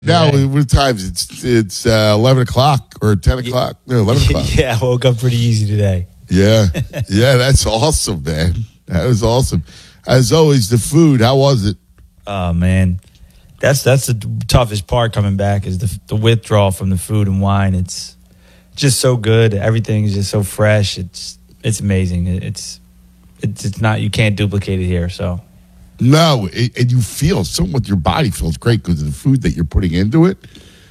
Now, what times? It's 11 o'clock or 10 o'clock? No, 11 o'clock. Yeah, I woke up pretty easy today. Yeah. Yeah, that's awesome, man. That was awesome. As always, the food, how was it? Oh, man. That's the toughest part coming back is the withdrawal from the food and wine. It's just so good. Everything is just so fresh. It's amazing. It's not, you can't duplicate it here, so. No, and you feel something with your body feels great because of the food that you're putting into it.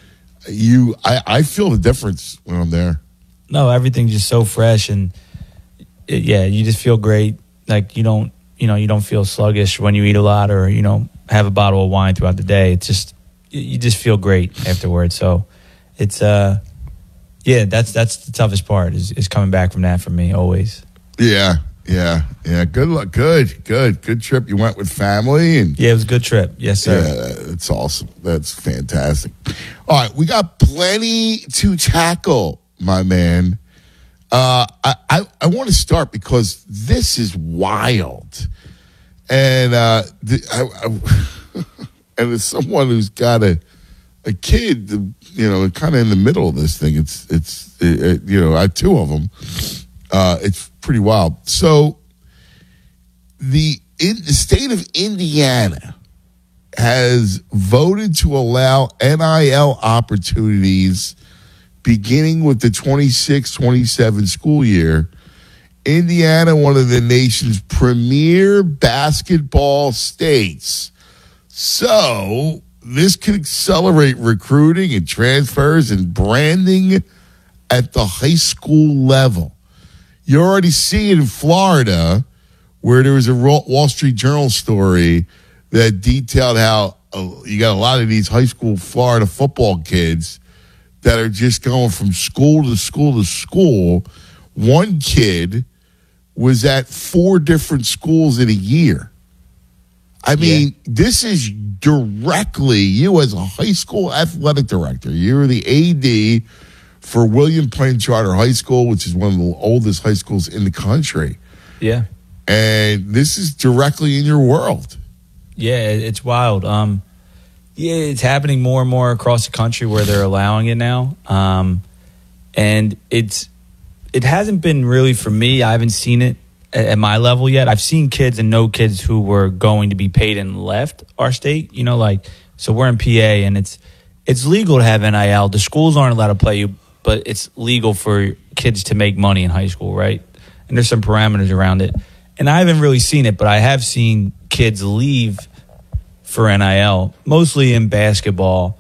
I feel the difference when I'm there. No, everything's just so fresh and you just feel great. Like you don't feel sluggish when you eat a lot or have a bottle of wine throughout the day. It's just you just feel great afterwards. So it's that's the toughest part is coming back from that for me always. Yeah. Good luck. Good trip. You went with family and it was a good trip. Yes, sir. Yeah, that's awesome. That's fantastic. All right, we got plenty to tackle, my man. I want to start because this is wild, and and as someone who's got a kid, kind of in the middle of this thing, I have two of them. It's pretty wild. So the state of Indiana has voted to allow NIL opportunities beginning with the 26-27 school year. Indiana, one of the nation's premier basketball states. So this could accelerate recruiting and transfers and branding at the high school level. You already see it in Florida, where there was a Wall Street Journal story that detailed how you got a lot of these high school Florida football kids that are just going from school to school to school. One kid was at 4 different schools in a year. I mean, This is directly you as a high school athletic director. You're the AD for William Penn Charter High School, which is one of the oldest high schools in the country. Yeah. And this is directly in your world. Yeah, it's wild. It's happening more and more across the country where they're allowing it now. And it hasn't been really for me. I haven't seen it at my level yet. I've seen kids and know kids who were going to be paid and left our state. So we're in PA and it's legal to have NIL. The schools aren't allowed to play you, but it's legal for kids to make money in high school, right? And there's some parameters around it. And I haven't really seen it, but I have seen kids leave for NIL, mostly in basketball.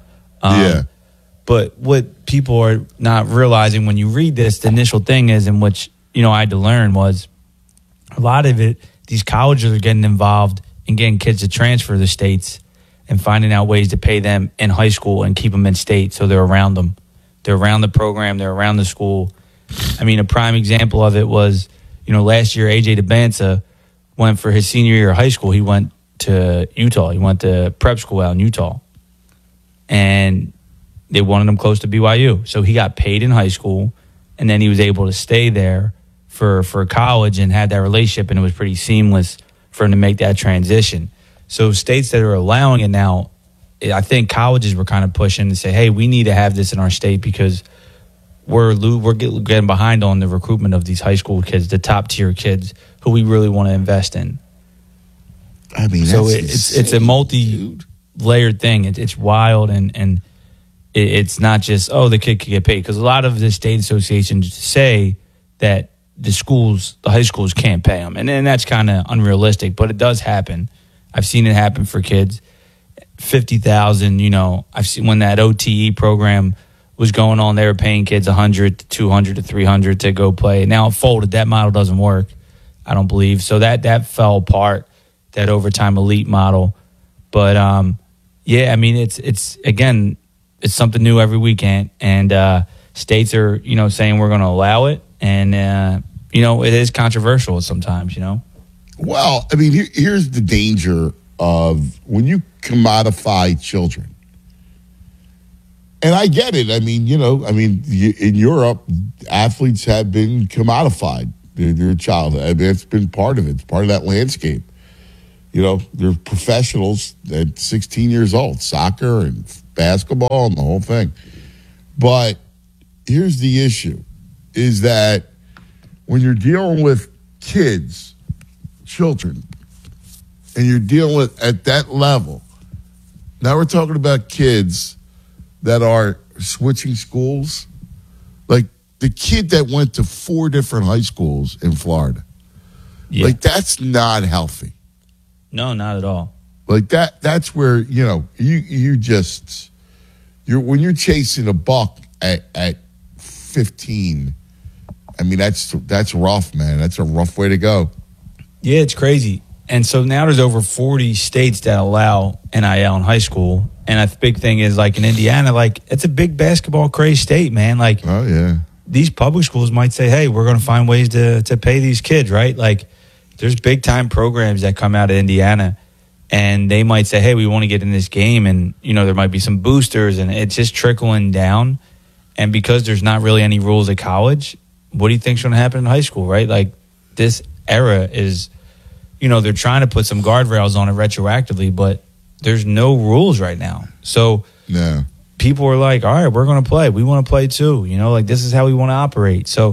But what people are not realizing when you read this, the initial thing is, in which, I had to learn was a lot of it, these colleges are getting involved in getting kids to transfer to the states and finding out ways to pay them in high school and keep them in state so they're around them. They're around the program. They're around the school. I mean, a prime example of it was, last year, AJ DeBanza went for his senior year of high school. He went to Utah. He went to prep school out in Utah. And they wanted him close to BYU. So he got paid in high school, and then he was able to stay there for college and had that relationship, and it was pretty seamless for him to make that transition. So states that are allowing it now, I think colleges were kind of pushing to say, hey, we need to have this in our state because we're getting behind on the recruitment of these high school kids, the top tier kids who we really want to invest in. I mean, so it's a multi-layered thing. It's wild and it's not just, the kid can get paid, because a lot of the state associations say that the high schools can't pay them, and that's kind of unrealistic, but it does happen. I've seen it happen for kids. 50,000, I've seen when that OTE program was going on, they were paying kids 100 to 200 to 300 to go play. Now it folded. That model doesn't work, I don't believe. So that fell apart, that overtime elite model. But it's something new every weekend, and states are saying we're going to allow it, and it is controversial sometimes. Well, I mean, here's the danger of when you commodify children. And I get it. I mean, in Europe, athletes have been commodified. They're a child. I mean, it's been part of it. It's part of that landscape. They're professionals at 16 years old, soccer and basketball and the whole thing. But here's the issue, is that when you're dealing with children, and you're dealing with at that level, now we're talking about kids that are switching schools. Like the kid that went to 4 different high schools in Florida. Yeah. Like that's not healthy. No, not at all. Like that's where, you when you're chasing a buck at 15, I mean that's rough, man. That's a rough way to go. Yeah, it's crazy. And so now there's over 40 states that allow NIL in high school. And a big thing is, like, in Indiana, like, it's a big basketball crazy state, man. Like, oh, yeah. These public schools might say, hey, we're going to find ways to pay these kids, right? Like, there's big-time programs that come out of Indiana, and they might say, hey, we want to get in this game. And, there might be some boosters, and it's just trickling down. And because there's not really any rules at college, what do you think's going to happen in high school, right? Like, this era is... they're trying to put some guardrails on it retroactively, but there's no rules right now. So people are like, all right, we're going to play. We want to play too. Like this is how we want to operate. So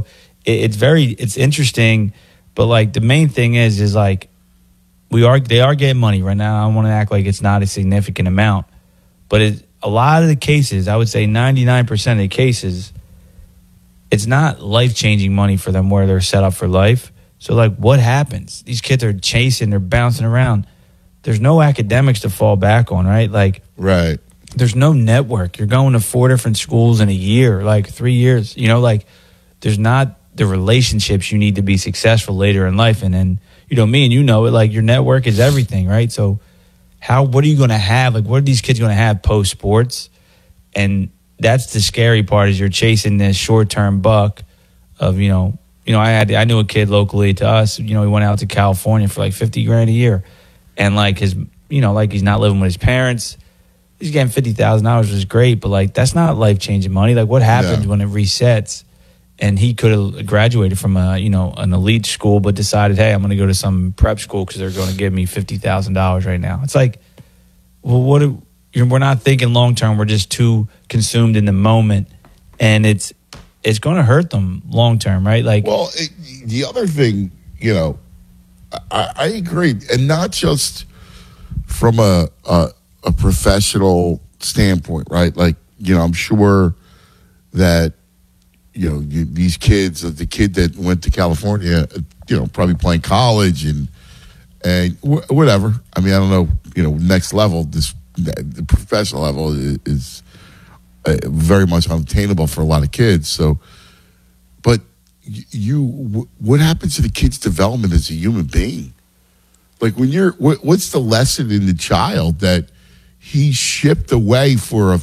it's interesting. But like the main thing is like they are getting money right now. I don't want to act like it's not a significant amount, but a lot of the cases, I would say 99% of the cases, it's not life-changing money for them where they're set up for life. So, like, what happens? These kids are chasing, they're bouncing around. There's no academics to fall back on, right? Like, right. There's no network. You're going to 4 different schools in a year, like 3 years. Like, there's not the relationships you need to be successful later in life. And then, me and it, like, your network is everything, right? So, what are you going to have? Like, what are these kids going to have post-sports? And that's the scary part is you're chasing this short-term buck of, I knew a kid locally to us. He went out to California for like $50,000 a year, and like his, like he's not living with his parents. He's getting $50,000, which is great, but like that's not life changing money. Like what happens when it resets? And he could have graduated from an elite school, but decided, hey, I'm going to go to some prep school because they're going to give me $50,000 right now. It's like, well, we're not thinking long term. We're just too consumed in the moment, and it's going to hurt them long term, right? Like, well, the other thing, I agree, and not just from a professional standpoint, right? Like, I'm sure that these kids, the kid that went to California, probably playing college and whatever. I mean, I don't know, next level, the professional level is very much unattainable for a lot of kids. So, but what happens to the kid's development as a human being? Like when what's the lesson in the child that he's shipped away for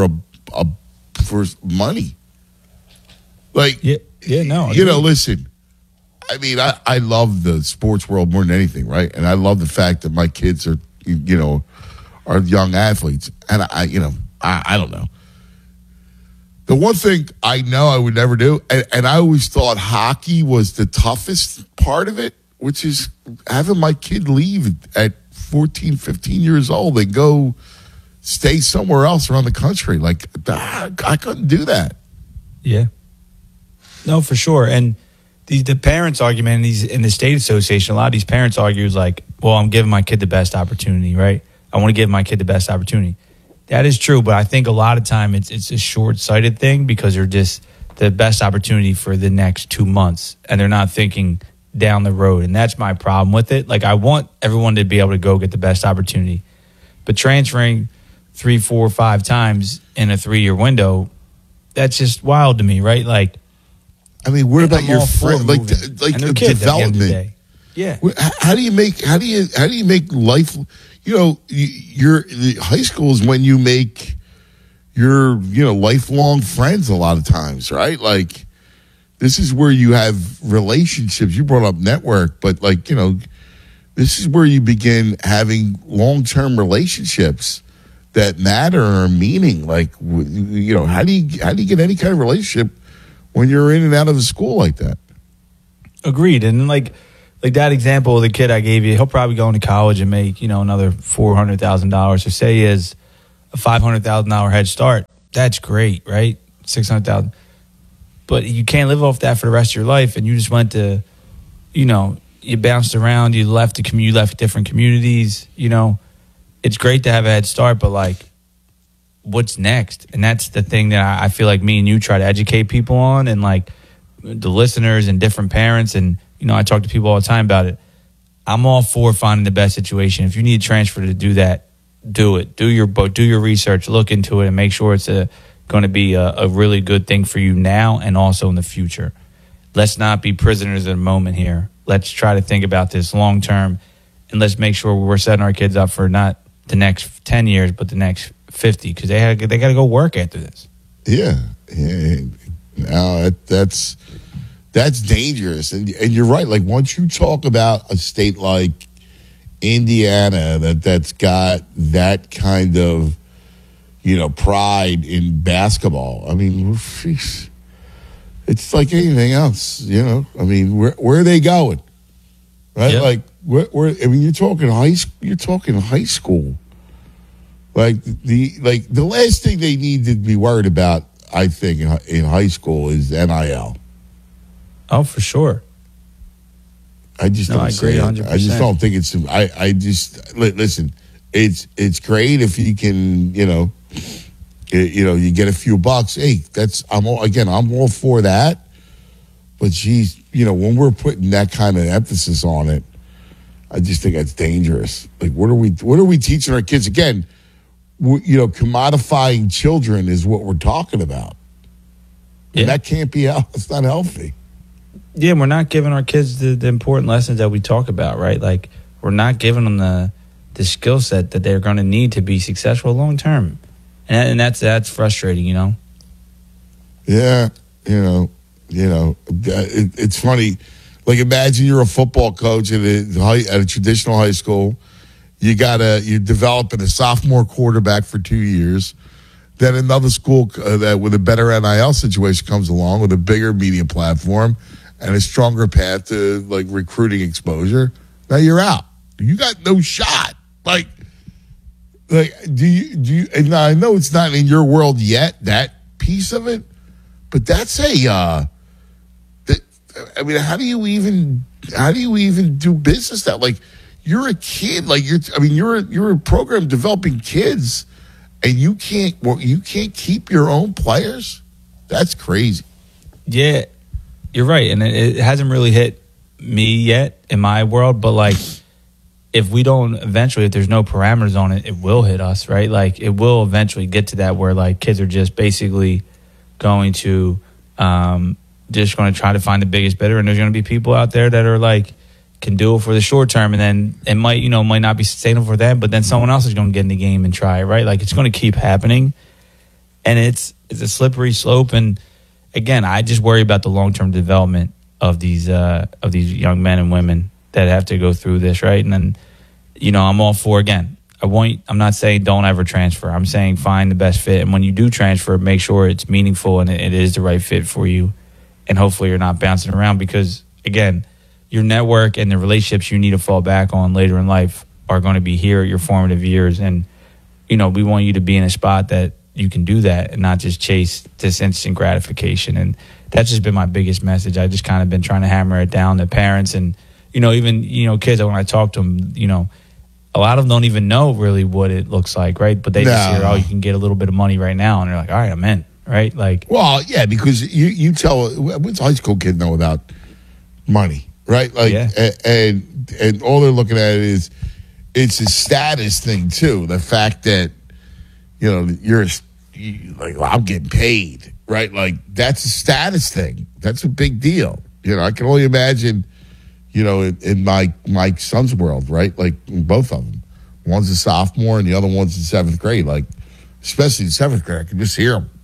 money? Like, listen, I mean, I love the sports world more than anything, right? And I love the fact that my kids are young athletes, and I don't know. The one thing I know I would never do, and I always thought hockey was the toughest part of it, which is having my kid leave at 14, 15 years old and go stay somewhere else around the country. Like, I couldn't do that. Yeah. No, for sure. And the parents' argument in the state association, a lot of these parents argue like, well, I'm giving my kid the best opportunity, right? I want to give my kid the best opportunity. That is true, but I think a lot of time it's a short-sighted thing because they're just the best opportunity for the next 2 months, and they're not thinking down the road. And that's my problem with it. Like, I want everyone to be able to go get the best opportunity, but transferring 3, 4, 5 times in a 3-year window, that's just wild to me, right? Like, I mean, what about your friend? Like development. Yeah. How do you make life? Your high school is when you make your lifelong friends a lot of times, right? Like, this is where you have relationships. You brought up network, but this is where you begin having long-term relationships that matter or meaning. Like, how do you get any kind of relationship when you're in and out of a school like that? Agreed. And like that example of the kid I gave you, he'll probably go into college and make, another $400,000. So say he has a $500,000 head start. That's great, right? 600,000. But you can't live off that for the rest of your life. And you just went to, you bounced around. You left you left different communities. It's great to have a head start, but like, what's next? And that's the thing that I feel like me and you try to educate people on, and like the listeners and different parents. And I talk to people all the time about it. I'm all for finding the best situation. If you need a transfer to do that, do it. Do your research, look into it, and make sure it's going to be a really good thing for you now and also in the future. Let's not be prisoners of the moment here. Let's try to think about this long term, and let's make sure we're setting our kids up for not the next 10 years, but the next 50, because they got to go work after this. Yeah. No, that's dangerous, and you're right. Like, once you talk about a state like Indiana that's got that kind of pride in basketball, I mean, it's like anything else. I mean, where are they going? Right? Yep. Like, where? I mean, you're talking high school. Like the last thing they need to be worried about, I think, in high school is NIL. Oh, for sure. I just don't say it. 100%. I just don't think it's. I just listen. It's great if you can, you get a few bucks. Hey, I'm all for that. But geez, when we're putting that kind of emphasis on it, I just think that's dangerous. Like, what are we teaching our kids? Again, commodifying children is what we're talking about. Yeah. And that can't be. It's not healthy. Yeah, we're not giving our kids the important lessons that we talk about, right? Like, we're not giving them the skill set that they're going to need to be successful long term, and that's frustrating, Yeah, it's funny. Like, imagine you're a football coach at a traditional high school. You're developing a sophomore quarterback for 2 years. Then another school that with a better NIL situation comes along with a bigger media platform and a stronger path to like recruiting exposure. Now you're out. You got no shot. Like do you? And I know it's not in your world yet, that piece of it, but that's I mean, how do you even do business that? Like, you're a kid. Like, you're a program developing kids, and you can't keep your own players. That's crazy. Yeah, you're right, and it hasn't really hit me yet in my world. But like, if there's no parameters on it, it will hit us, right? Like, it will eventually get to that where like kids are just basically going to try to find the biggest bidder, and there's going to be people out there that are like can do it for the short term, and then it might not be sustainable for them, but then someone else is going to get in the game and try it, right? Like, it's going to keep happening, and it's a slippery slope. And again, I just worry about the long term development of these young men and women that have to go through this, right? And then I'm all for, again, I'm not saying don't ever transfer. I'm saying find the best fit, and when you do transfer, make sure it's meaningful and it is the right fit for you. And hopefully you're not bouncing around, because, again, your network and the relationships you need to fall back on later in life are going to be here at your formative years. And, we want you to be in a spot that you can do that and not just chase this instant gratification. And that's just been my biggest message. I just kind of been trying to hammer it down to parents and, even kids. When I talk to them, a lot of them don't even know really what it looks like, right? But they just hear, you can get a little bit of money right now. And they're like, all right, I'm in. Right? Like, well, yeah, because you tell what's a high school kid know about money, right? Like, yeah. and all they're looking at is it's a status thing too. The fact that you're like, well, I'm getting paid, right? Like, that's a status thing. That's a big deal. I can only imagine, in my son's world, right? Like, both of them. One's a sophomore and the other one's in seventh grade. Like, especially in seventh grade, I can just hear them.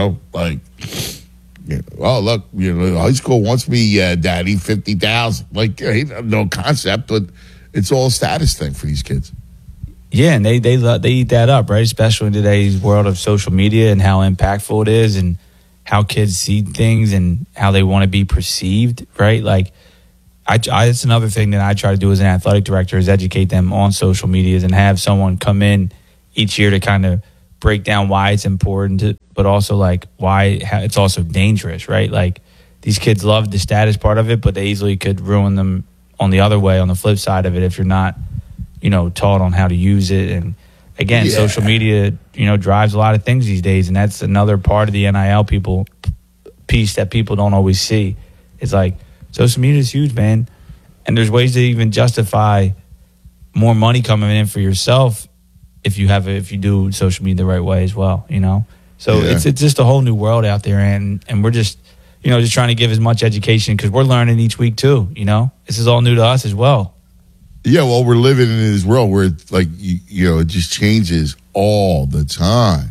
Oh, look, high school wants me, daddy, 50,000. Like, no concept, but it's all a status thing for these kids. Yeah, and they eat that up, right? Especially in today's world of social media and how impactful it is, and how kids see things and how they want to be perceived, right? Like, it's another thing that I try to do as an athletic director is educate them on social medias and have someone come in each year to kind of break down why it's important, but also like why it's also dangerous, right? Like these kids love the status part of it, but they easily could ruin them on the other way, on the flip side of it, if you're not, taught on how to use it. And again, social media, drives a lot of things these days, and that's another part of the NIL piece that people don't always see. It's like social media is huge, man, and there's ways to even justify more money coming in for yourself if you do social media the right way as well. So it's just a whole new world out there, and we're just just trying to give as much education because we're learning each week too. This is all new to us as well. Yeah, well, we're living in this world where it's like it just changes all the time.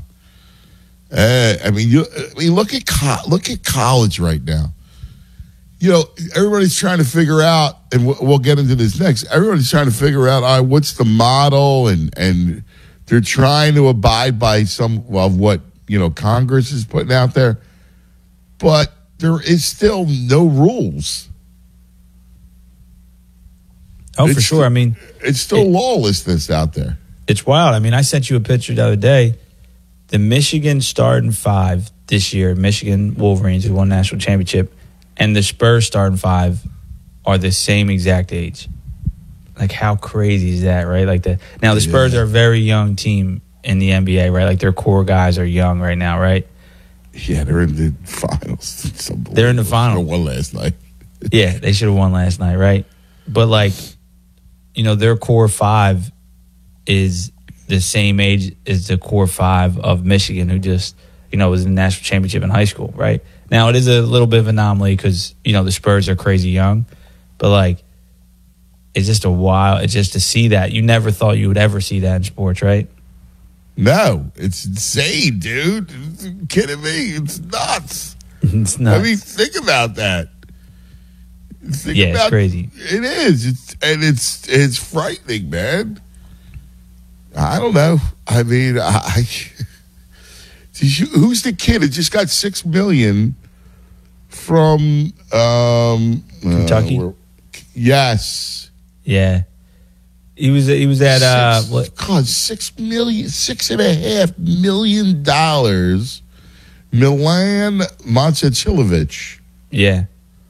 Look at college right now. Everybody's trying to figure out, and we'll get into this next. Everybody's trying to figure out, all right, what's the model, and they're trying to abide by some of what Congress is putting out there, but there is still no rules. Oh, for sure. It's still lawlessness out there. It's wild. I sent you a picture the other day. The Michigan starting five this year, Michigan Wolverines, who won national championship, and the Spurs starting five are the same exact age. Like, how crazy is that, right? Now the Spurs are a very young team in the NBA, right? Like, their core guys are young right now, right? Yeah, they're in the finals. They're in the finals. They won last night. Yeah, they should have won last night, right? But, their core five is the same age as the core five of Michigan, who just, was in the national championship in high school, right? Now, it is a little bit of an anomaly because, the Spurs are crazy young. But, it's just it's just to see that. You never thought you would ever see that in sports, right? No, it's insane, dude. Are you kidding me? It's nuts. It's nuts. Think about that. It's crazy. It is. It's frightening, man. I don't know. Who's the kid that just got $6 million from Kentucky? Yes. Yeah. He was at $6.5 million. Milan Momcilovic. Yeah.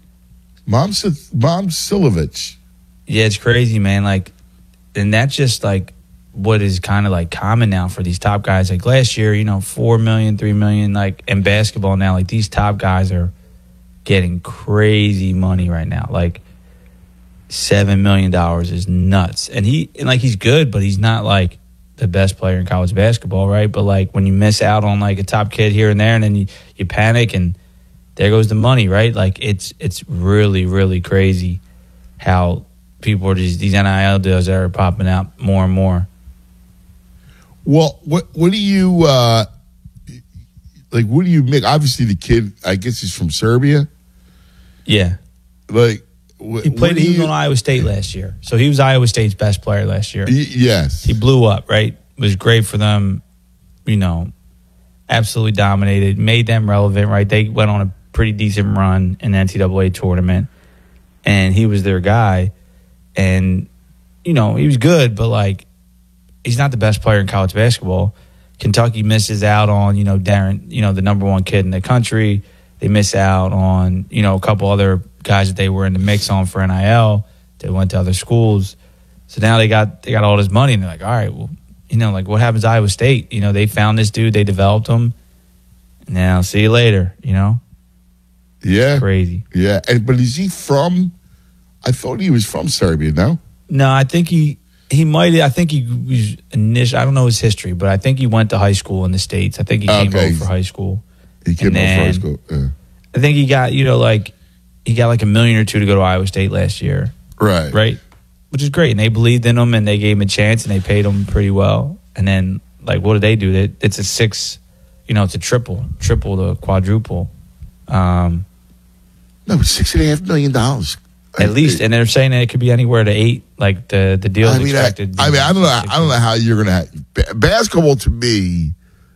Momcilovic. Yeah, it's crazy, man. And that's just what is kind of common now for these top guys. Last year, $4 million, $3 million, in basketball now, these top guys are getting crazy money right now. $7 million is nuts. And he's good, but he's not the best player in college basketball, right? But when you miss out on a top kid here and there, and then you panic, and there goes the money, right? It's really, really crazy how people are these NIL deals that are popping out more and more. Well, what do you what do you make? Obviously, the kid, I guess, he's from Serbia. Yeah, he was on Iowa State last year, so he was Iowa State's best player last year. Yes, he blew up. Right, it was great for them. Absolutely dominated, made them relevant. Right, they went on a pretty decent run in the NCAA tournament, and he was their guy. And he was good, but he's not the best player in college basketball. Kentucky misses out on, Darren, the number one kid in the country. They miss out on, a couple other guys that they were in the mix on for NIL. They went to other schools. So now they got all this money, and they're like, all right, well, what happens to Iowa State? They found this dude, they developed him. Now, see you later, Yeah. Crazy. Yeah. But is he from, I thought he was from Serbia, no? No, I think he might. I think he was I don't know his history, but I think he went to high school in the States. I think he came over for high school. He came over for high school. Yeah. I think he got he got $1 million or $2 to go to Iowa State last year. Right, which is great. And they believed in him, and they gave him a chance, and they paid him pretty well. And then what did they do? It's a six. It's a triple the quadruple. No, it's $6.5 million. At least, and they're saying that it could be anywhere to 8. The deal is expected. I don't know how you're going to basketball to me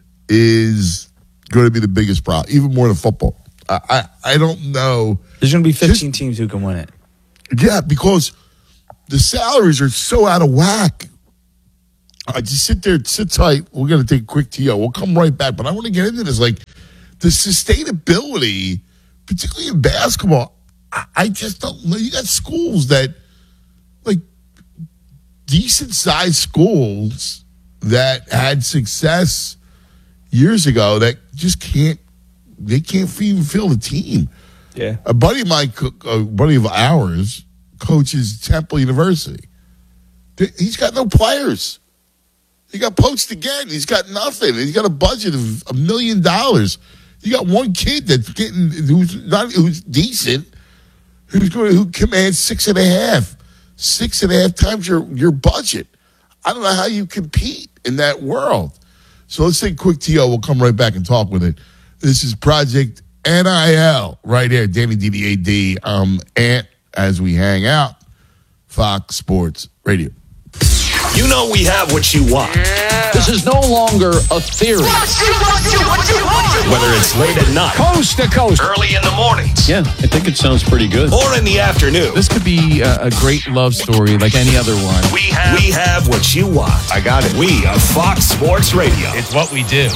is going to be the biggest problem, even more than football. I don't know. There's going to be 15 teams who can win it. Yeah, because the salaries are so out of whack. Just sit tight. We're going to take a quick TO. We'll come right back. But I want to get into this. Like, the sustainability, particularly in basketball, I just don't know. You got schools that, like, decent-sized schools that had success years ago that just can't even field a team. Yeah. A buddy of ours coaches Temple University. He's got no players. He got poached again. He's got nothing. He's got a budget of $1 million. You got one kid who's decent, who commands 6.5 times your budget. I don't know how you compete in that world. So let's take a quick TO. We'll come right back and talk with it. This is Project NIL right here. Danny DDAD. Ant as we hang out. Fox Sports Radio. You know we have what you want. Yeah. This is no longer a theory. Whether it's late at night, coast to coast, early in the mornings. Yeah, I think it sounds pretty good. Or in the afternoon. This could be a great love story like any other one. We have what you want. I got it. We are Fox Sports Radio. It's what we do.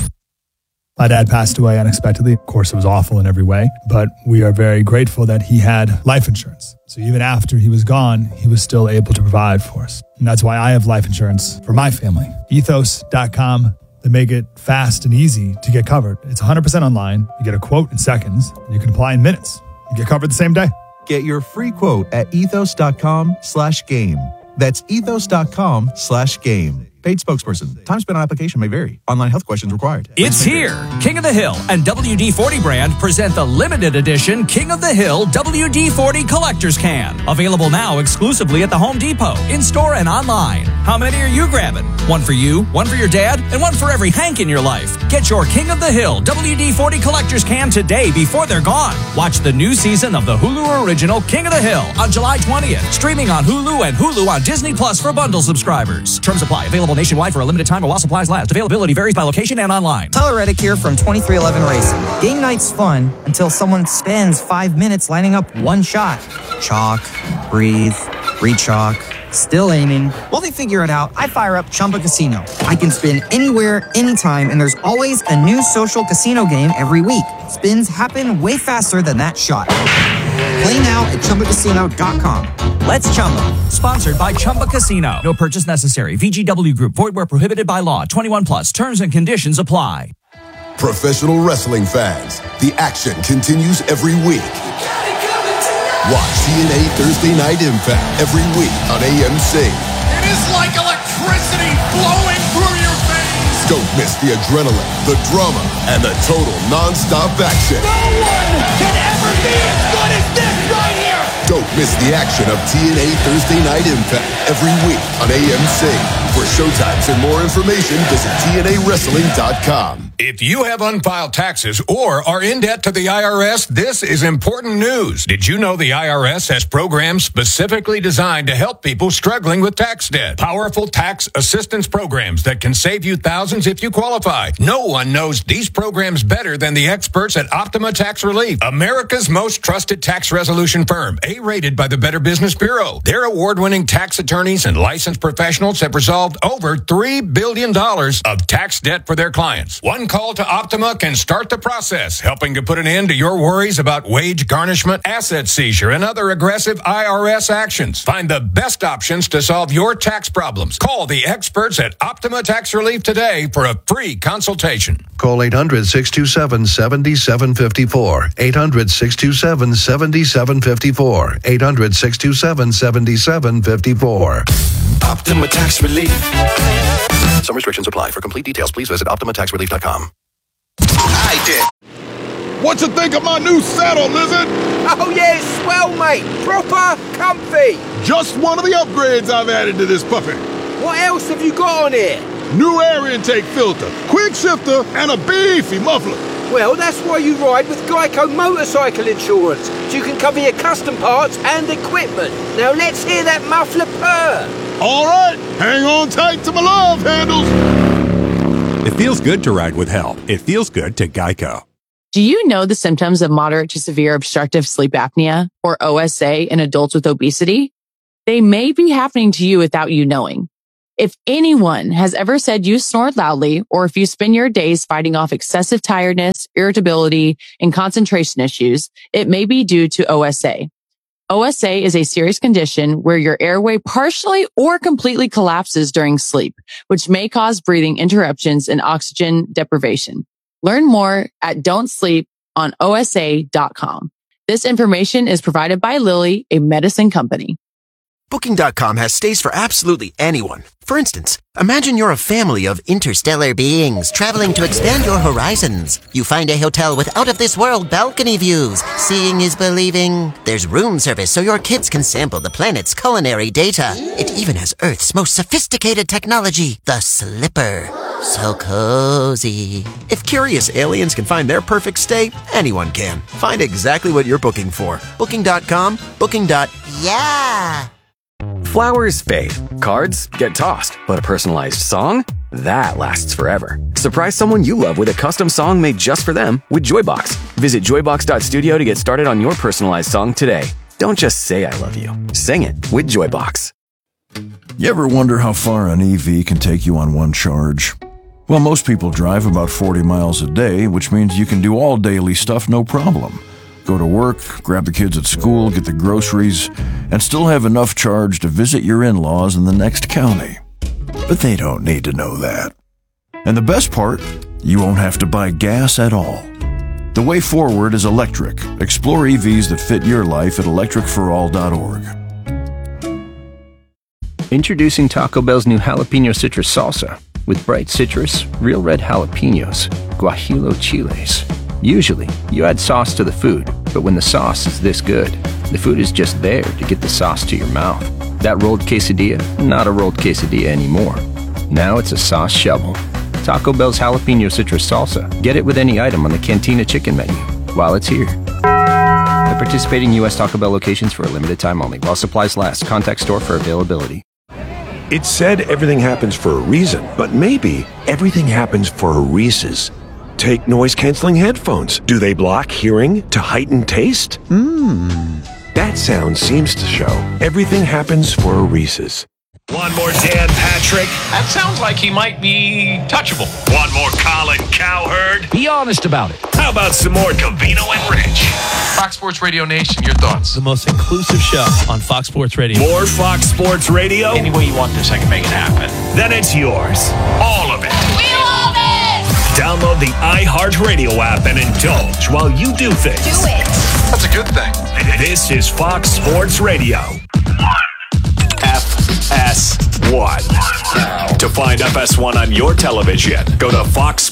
My dad passed away unexpectedly. Of course, it was awful in every way, but we are very grateful that he had life insurance. So even after he was gone, he was still able to provide for us. And that's why I have life insurance for my family. Ethos.com. They make it fast and easy to get covered. It's 100% online. You get a quote in seconds. You can apply in minutes. You get covered the same day. Get your free quote at ethos.com/game. That's ethos.com/game. Paid spokesperson. Time spent on application may vary. Online health questions required. It's here. King of the Hill and WD-40 brand present the limited edition King of the Hill WD-40 Collector's Can. Available now exclusively at the Home Depot, in-store and online. How many are you grabbing? One for you, one for your dad, and one for every Hank in your life. Get your King of the Hill WD-40 Collector's Can today before they're gone. Watch the new season of the Hulu original King of the Hill on July 20th. Streaming on Hulu and Hulu on Disney Plus for bundle subscribers. Terms apply. Available nationwide for a limited time while supplies last. Availability varies by location and online. Tyler Reddick here from 2311 Racing. Game night's fun until someone spends 5 minutes lining up one shot. Chalk, breathe, re-chalk, still aiming. While they figure it out, I fire up Chumba Casino. I can spin anywhere, anytime, and there's always a new social casino game every week. Spins happen way faster than that shot. Play now at ChumbaCasino.com. Let's Chumba. Sponsored by Chumba Casino. No purchase necessary. VGW Group. Void where prohibited by law. 21 plus. Terms and conditions apply. Professional wrestling fans, the action continues every week. Watch TNA Thursday Night Impact every week on AMC. It is like electricity flowing through your veins. Don't miss the adrenaline, the drama, and the total non-stop action. No one can ever be as good as this right here. Don't miss the action of TNA Thursday Night Impact every week on AMC. For showtimes and more information, visit TNAWrestling.com. If you have unfiled taxes or are in debt to the IRS, this is important news. Did you know the IRS has programs specifically designed to help people struggling with tax debt? Powerful tax assistance programs that can save you thousands if you qualify. No one knows these programs better than the experts at Optima Tax Relief, America's most trusted tax resolution firm, A-rated by the Better Business Bureau. Their award-winning tax attorneys and licensed professionals have resolved over $3 billion of tax debt for their clients. One call to Optima can start the process, helping to put an end to your worries about wage garnishment, asset seizure, and other aggressive IRS actions. Find the best options to solve your tax problems. Call the experts at Optima Tax Relief today for a free consultation. Call 800-627-7754. 800-627-7754. 800-627-7754. Optima Tax Relief. Some restrictions apply. For complete details, please visit OptimaTaxRelief.com. I did. What you think of my new saddle, Lizard? Oh yeah, it's swell, mate. Proper comfy. Just one of the upgrades I've added to this puppy. What else have you got on here? New air intake filter, quick shifter, and a beefy muffler. Well, that's why you ride with Geico Motorcycle Insurance, so you can cover your custom parts and equipment. Now let's hear that muffler purr. All right, hang on tight to my love handles. It feels good to ride with help. It feels good to Geico. Do you know the symptoms of moderate to severe obstructive sleep apnea, or OSA, in adults with obesity? They may be happening to you without you knowing. If anyone has ever said you snored loudly, or if you spend your days fighting off excessive tiredness, irritability, and concentration issues, it may be due to OSA. OSA is a serious condition where your airway partially or completely collapses during sleep, which may cause breathing interruptions and oxygen deprivation. Learn more at don'tsleeponosa.com. This information is provided by Lilly, a medicine company. Booking.com has stays for absolutely anyone. For instance, imagine you're a family of interstellar beings traveling to expand your horizons. You find a hotel with out-of-this-world balcony views. Seeing is believing. There's room service so your kids can sample the planet's culinary data. It even has Earth's most sophisticated technology, the Slipper. So cozy. If curious aliens can find their perfect stay, anyone can. Find exactly what you're booking for. Booking.com, booking.yeah. Flowers fade, cards get tossed, but a personalized song? That lasts forever. Surprise someone you love with a custom song made just for them with Joybox. Visit joybox.studio to get started on your personalized song today. Don't just say I love you. Sing it with Joybox. You ever wonder how far an EV can take you on one charge? Well, most people drive about 40 miles a day, which means you can do all daily stuff no problem. Go to work, grab the kids at school, get the groceries, and still have enough charge to visit your in-laws in the next county. But they don't need to know that. And the best part, you won't have to buy gas at all. The way forward is electric. Explore EVs that fit your life at electricforall.org. Introducing Taco Bell's new jalapeno citrus salsa with bright citrus, real red jalapenos, guajillo chiles. Usually, you add sauce to the food, but when the sauce is this good, the food is just there to get the sauce to your mouth. That rolled quesadilla, not a rolled quesadilla anymore. Now it's a sauce shovel. Taco Bell's jalapeno citrus salsa. Get it with any item on the Cantina chicken menu while it's here. At participating U.S. Taco Bell locations for a limited time only. While supplies last. Contact store for availability. It's said everything happens for a reason, but maybe everything happens for a Reese's. Take noise-canceling headphones. Do they block hearing to heighten taste? That sound seems to show everything happens for a Reese's. Want more Dan Patrick? That sounds like he might be touchable. Want more Colin Cowherd? Be honest about it. How about some more Covino and Rich? Fox Sports Radio Nation, your thoughts? The most inclusive show on Fox Sports Radio. More Fox Sports Radio? Any way you want this, I can make it happen. Then it's yours. All of it. We love it! Download the iHeartRadio app and indulge while you do things. Do it. That's a good thing. This is Fox Sports Radio. FS1. To find FS1 on your television, go to Fox